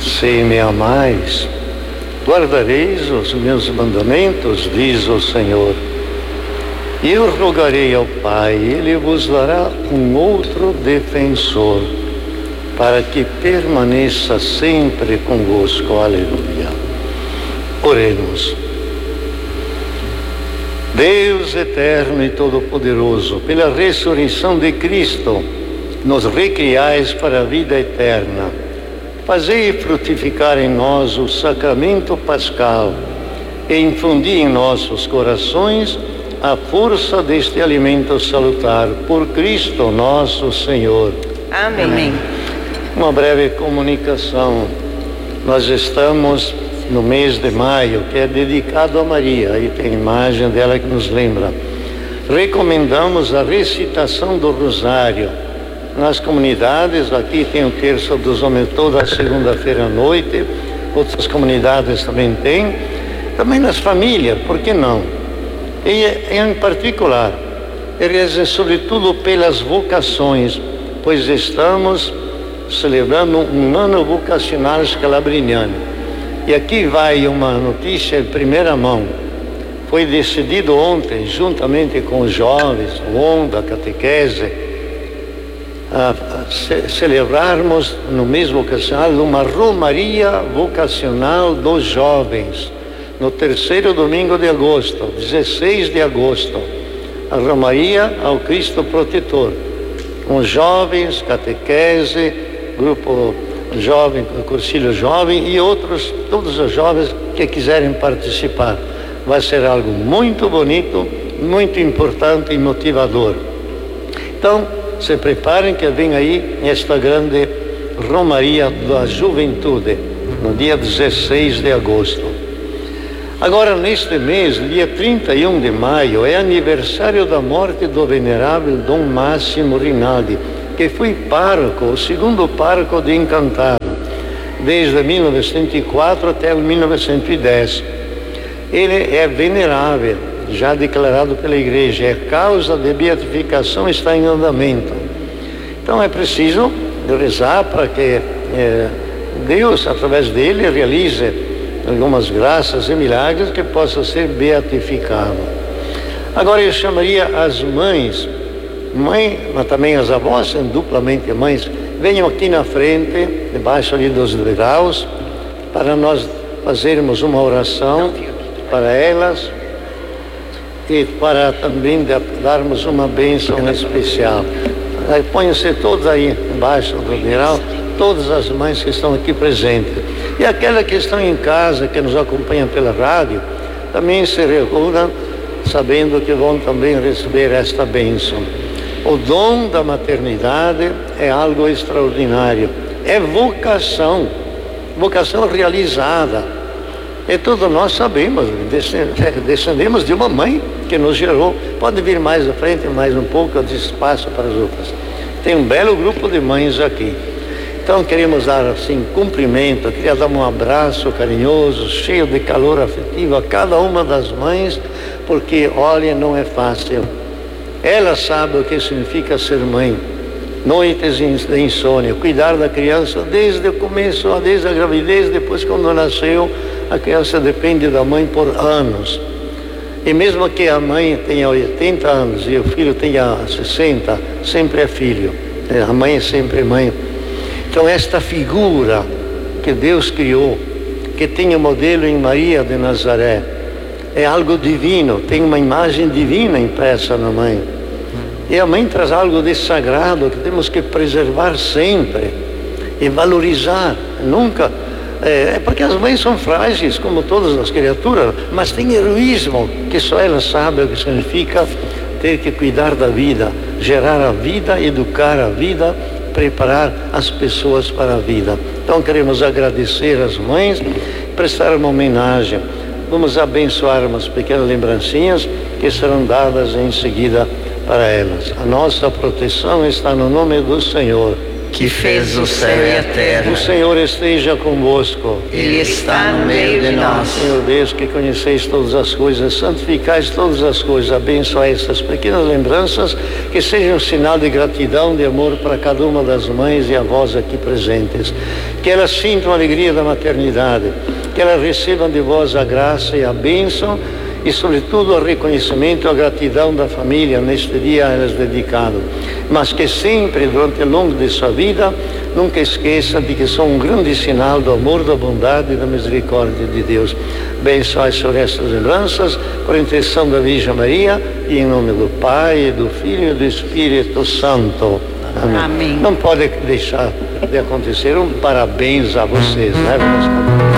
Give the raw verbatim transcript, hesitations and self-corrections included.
Se me amais, guardareis os meus mandamentos, diz o Senhor. E eu rogarei ao Pai, Ele vos dará um outro defensor, para que permaneça sempre convosco. Aleluia. Oremos. Deus eterno e todo-poderoso, pela ressurreição de Cristo, nos recriais para a vida eterna. Fazei frutificar em nós o sacramento pascal e infundi em nossos corações a força deste alimento salutar, por Cristo nosso Senhor. Amém. Amém. Uma breve comunicação. Nós estamos no mês de maio, que é dedicado a Maria, aí tem a imagem dela que nos lembra. Recomendamos a recitação do Rosário nas comunidades. Aqui tem o terço dos homens toda segunda-feira à noite, outras comunidades também tem, também nas famílias, por que não? E em particular, e reza sobretudo pelas vocações, pois estamos celebrando um ano vocacional scalabriniano. E aqui vai uma notícia de primeira mão. Foi decidido ontem, juntamente com os jovens, o onda, a catequese, a, a ce, celebrarmos no mês vocacional uma romaria vocacional dos jovens, no terceiro domingo de agosto, dezesseis de agosto, a romaria ao Cristo Protetor, com jovens, catequese, grupo jovem, cursilho jovem e outros, todos os jovens que quiserem participar. Vai ser algo muito bonito, muito importante e motivador. Então, se preparem que vem aí esta grande romaria da juventude, no dia dezesseis de agosto. Agora, neste mês, dia trinta e um de maio, é aniversário da morte do venerável Dom Máximo Rinaldi, que foi pároco, o segundo pároco de Encantado, desde mil novecentos e quatro até mil novecentos e dez. Ele é venerável, já declarado pela igreja, a causa de beatificação está em andamento. Então é preciso rezar para que eh, Deus, através dele, realize algumas graças e milagres que possa ser beatificado. Agora eu chamaria as mães, mãe, mas também as avós, são duplamente mães, venham aqui na frente, debaixo ali dos degraus, para nós fazermos uma oração para elas e para também darmos uma bênção especial. Põem-se todos aí embaixo do degrau, todas as mães que estão aqui presentes. E aquelas que estão em casa, que nos acompanham pela rádio, também se reúnam, sabendo que vão também receber esta bênção. O dom da maternidade é algo extraordinário. É vocação, vocação realizada. E todos nós sabemos, descendemos de uma mãe que nos gerou. Pode vir mais à frente, mais um pouco de espaço para as outras. Tem um belo grupo de mães aqui. Então queremos dar assim cumprimento, queria dar um abraço carinhoso, cheio de calor afetivo a cada uma das mães, porque olha, não é fácil. Ela sabe o que significa ser mãe. Noites de insônia, cuidar da criança desde o começo, desde a gravidez, depois quando nasceu, a criança depende da mãe por anos. E mesmo que a mãe tenha oitenta anos e o filho tenha sessenta, sempre é filho. A mãe é sempre mãe. Então esta figura que Deus criou, que tem o modelo em Maria de Nazaré, é algo divino, tem uma imagem divina impressa na mãe. E a mãe traz algo de sagrado que temos que preservar sempre e valorizar. Nunca, é, é porque as mães são frágeis, como todas as criaturas, mas tem heroísmo, que só elas sabem o que significa ter que cuidar da vida, gerar a vida, educar a vida, preparar as pessoas para a vida. Então queremos agradecer às mães, prestar uma homenagem. Vamos abençoar umas pequenas lembrancinhas que serão dadas em seguida para elas. A nossa proteção está no nome do Senhor. que fez o céu e a terra. O Senhor esteja convosco. Ele está no meio de nós. Senhor Deus, que conheceis todas as coisas, santificais todas as coisas, abençoai essas pequenas lembranças, que sejam um sinal de gratidão, de amor para cada uma das mães e avós aqui presentes. Que elas sintam a alegria da maternidade, que elas recebam de vós a graça e a bênção, e sobretudo o reconhecimento e a gratidão da família neste dia a elas dedicado, mas que sempre durante o longo de sua vida nunca esqueçam de que são um grande sinal do amor, da bondade e da misericórdia de Deus. Abençoai sobre estas lembranças por intercessão da Virgem Maria, e em nome do Pai, do Filho e do Espírito Santo. Amém. Amém. Não pode deixar de acontecer um parabéns a vocês, né? Vamos cantar.